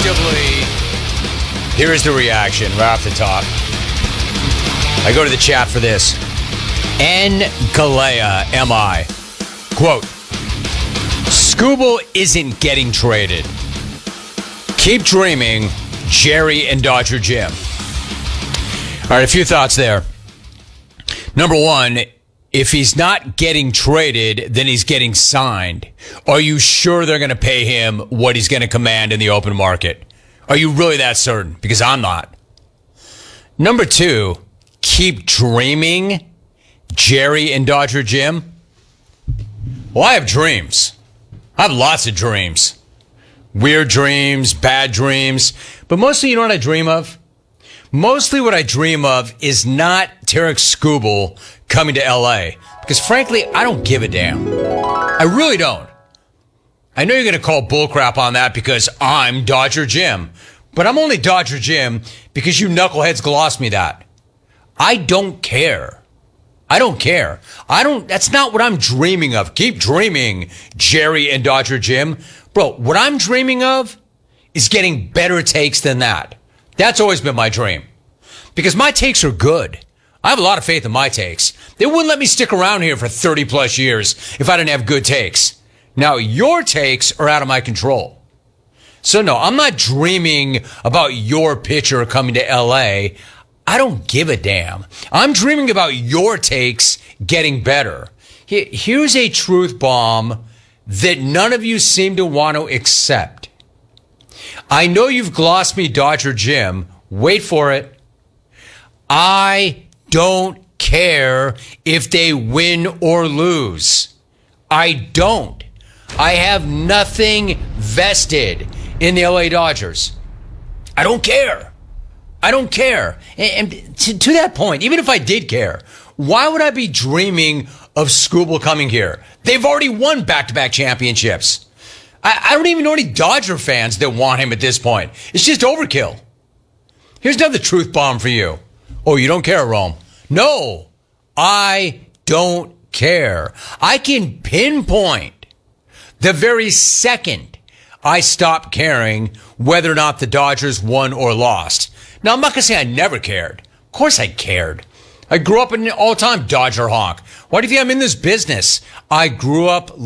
arguably, here is the reaction right off the top. I go to the chat for this. N. Galea, M.I. Quote, Skubal isn't getting traded. Keep dreaming, Jerry and Dodger Jim. All right, a few thoughts there. Number one, if he's not getting traded, then he's getting signed. Are you sure they're going to pay him what he's going to command in the open market? Are you really that certain? Because I'm not. Number two, keep dreaming, Jerry and Dodger Jim. Well, I have dreams. I have lots of dreams. Weird dreams, bad dreams. But mostly, you know what I dream of? Mostly what I dream of is not Tarek Skubal coming to L.A. Because frankly, I don't give a damn. I really don't. I know you're going to call bullcrap on that because I'm Dodger Jim. But I'm only Dodger Jim because you knuckleheads glossed me that. I don't care. I don't care. That's not what I'm dreaming of. Keep dreaming, Jerry and Dodger Jim. Bro, what I'm dreaming of is getting better takes than that. That's always been my dream. Because my takes are good. I have a lot of faith in my takes. They wouldn't let me stick around here for 30 plus years if I didn't have good takes. Now, your takes are out of my control. So no, I'm not dreaming about your pitcher coming to LA. I don't give a damn. I'm dreaming about your takes getting better. Here's a truth bomb that none of you seem to want to accept. I know you've glossed me, Dodger Jim. Wait for it. I don't care if they win or lose. I don't. I have nothing vested in the LA Dodgers. I don't care. I don't care. And to that point, even if I did care, why would I be dreaming of Skubal coming here? They've already won back-to-back championships. I don't even know any Dodger fans that want him at this point. It's just overkill. Here's another truth bomb for you. Oh, you don't care, Rome? No, I don't care. I can pinpoint the very second I stopped caring whether or not the Dodgers won or lost. Now, I'm not going to say I never cared. Of course I cared. I grew up in an all-time Dodger honk. Why do you think I'm in this business? I grew up